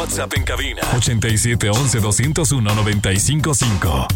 WhatsApp en cabina 8711-201-955.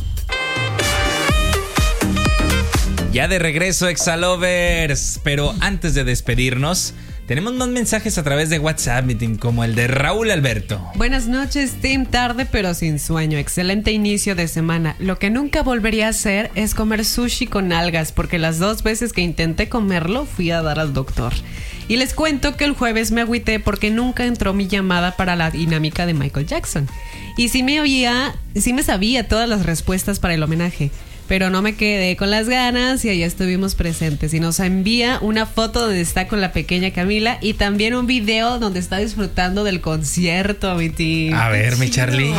Ya de regreso, Exalovers. Pero antes de despedirnos, tenemos más mensajes a través de WhatsApp, mi team, como el de Raúl Alberto. Buenas noches, team. Tarde pero sin sueño. Excelente inicio de semana. Lo que nunca volvería a hacer es comer sushi con algas, porque las 2 veces que intenté comerlo fui a dar al doctor. Y les cuento que el jueves me agüité porque nunca entró mi llamada para la dinámica de Michael Jackson. Y sí me sabía todas las respuestas para el homenaje, pero no me quedé con las ganas y allá estuvimos presentes. Y nos envía una foto donde está con la pequeña Camila y también un video donde está disfrutando del concierto, mi tío. A ver, mi Charlie.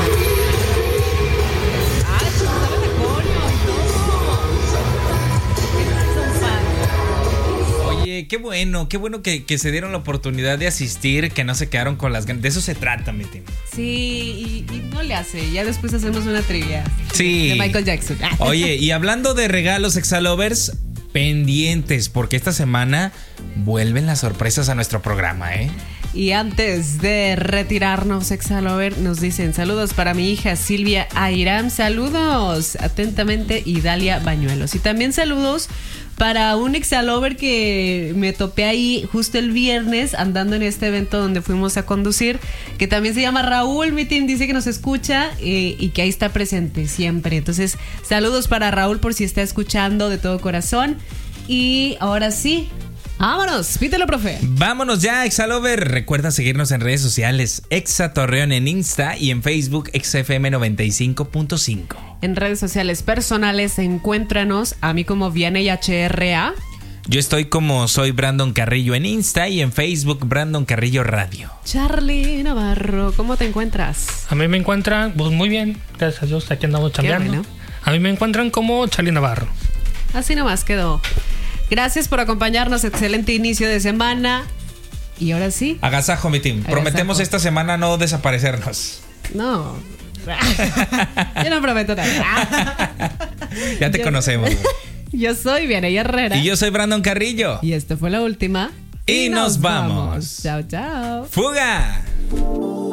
Oye, qué bueno que se dieron la oportunidad de asistir, que no se quedaron con las ganas. De eso se trata, mi team. Sí, y no le hace. Ya después hacemos una trivia. Sí. De Michael Jackson. Oye, y hablando de regalos, Exalovers, pendientes, porque esta semana vuelven las sorpresas a nuestro programa, ¿eh? Y antes de retirarnos, Exalover, nos dicen saludos para mi hija Silvia Airam. Saludos atentamente, Idalia Bañuelos. Y también saludos para un Exalover que me topé ahí justo el viernes andando en este evento donde fuimos a conducir, que también se llama Raúl. Mi team dice que nos escucha y que ahí está presente siempre. Entonces, saludos para Raúl por si está escuchando de todo corazón. Y ahora sí, vámonos, pítelo, profe. Vámonos ya, Exalover. Recuerda seguirnos en redes sociales, Exa Torreón en Insta y en Facebook XFM 95.5. En redes sociales personales encuéntranos a mí como Vianey HRA. Yo estoy como soy Brandon Carrillo en Insta y en Facebook Brandon Carrillo Radio. Charlie Navarro, ¿cómo te encuentras? A mí me encuentran, pues muy bien, gracias a Dios, aquí andamos chambeando. Bueno. A mí me encuentran como Charlie Navarro. Así nomás quedó. Gracias por acompañarnos, excelente inicio de semana. Y ahora sí. Agasajo, mi team. Agasajo. Prometemos esta semana no desaparecernos. No. Yo no prometo nada. Ya te conocemos. Yo soy Vianey Herrera. Y yo soy Brandon Carrillo. Y esta fue la última. Y nos vamos. Chao, chao. ¡Fuga!